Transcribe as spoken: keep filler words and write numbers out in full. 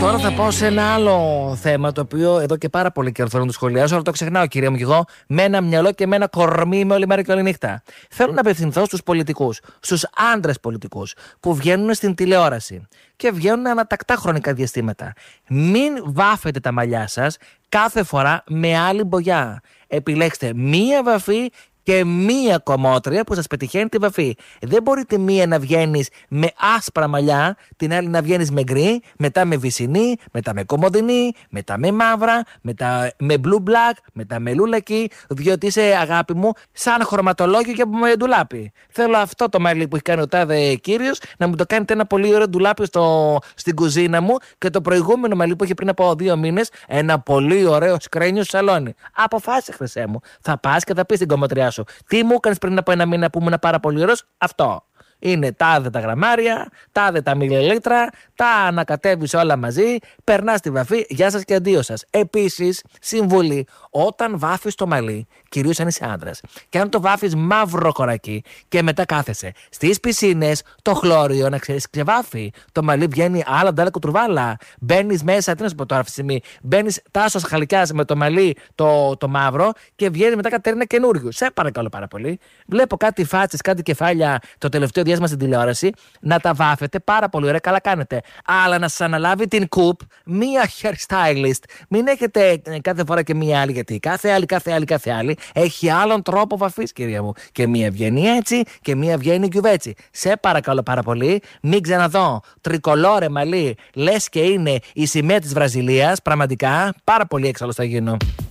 Τώρα θα πάω σε ένα άλλο θέμα, το οποίο εδώ και πάρα πολύ καιρό θέλω να το σχολιάσω, αλλά το ξεχνάω, κυρία μου, και εγώ με ένα μυαλό και με ένα κορμί με όλη μέρα και όλη νύχτα. Θέλω να απευθυνθώ στους πολιτικούς, στους άντρες πολιτικούς που βγαίνουν στην τηλεόραση και βγαίνουν ανατακτά χρονικά διαστήματα. Μην βάφετε τα μαλλιά σας κάθε φορά με άλλη μπογιά. Επιλέξτε μία βαφή και μία κομμότρια που σας πετυχαίνει τη βαφή. Δεν μπορείτε μία να βγαίνεις με άσπρα μαλλιά, την άλλη να βγαίνεις με γκρι, μετά με βυσσινή, μετά με κομμωδινή, μετά με μαύρα, μετά με blue black, μετά με λούλακι, διότι είσαι, αγάπη μου, σαν χρωματολόγιο και από με ντουλάπι. Θέλω αυτό το μαλλί που έχει κάνει ο τάδε κύριος να μου το κάνετε ένα πολύ ωραίο ντουλάπι στο, στην κουζίνα μου, και το προηγούμενο μαλλί που είχε πριν από δύο μήνες ένα πολύ ωραίο σκρένιο στο σαλόνι. Αποφάσισε, χρυσέ μου. Θα πας και θα πεις στην κομμωτριά σου: τι μου έκανες πριν από ένα μήνα που ήμουν πάρα πολύ ωραίος? Αυτό. Είναι τάδε τα γραμμάρια, τάδε τα μιλιλίτρα, τα ανακατεύεις όλα μαζί, περνάς τη βαφή, γεια σας και αντίο σας. Επίσης, συμβουλή: όταν βάφεις το μαλλί, κυρίως αν είσαι άντρας, και αν το βάφεις μαύρο κορακί και μετά κάθεσαι στις πισίνες, το χλώριο, να ξέρεις, ξεβάφει. Το μαλλί βγαίνει άλλα ντάλα κουτρουβάλα. Μπαίνεις μέσα, τι να σου πω τώρα αυτή τη στιγμή, μπαίνεις τάσος χαλικιάς με το μαλλί το, το μαύρο και βγαίνει μετά κάτι ένα καινούριο. Σε παρακαλώ πάρα πολύ. Βλέπω κάτι φάτσες, κάτι κεφάλια το τελευταίο διάστημα στην τηλεόραση, να τα βάφετε πάρα πολύ ωραία, καλά κάνετε. Αλλά να σας αναλάβει την κουπ μία hairstylist. Μην έχετε κάθε φορά και μία άλλη, γιατί κάθε άλλη, κάθε άλλη, κάθε άλλη έχει άλλον τρόπο βαφής, κυρία μου. Και μία βγαίνει έτσι και μία βγαίνει κυβέτσι. Σε παρακαλώ πάρα πολύ, μην ξαναδώ τρικολόρε μαλλί, λες και είναι η σημαία της Βραζιλίας. Πραγματικά πάρα πολύ έξαλλος θα γίνω.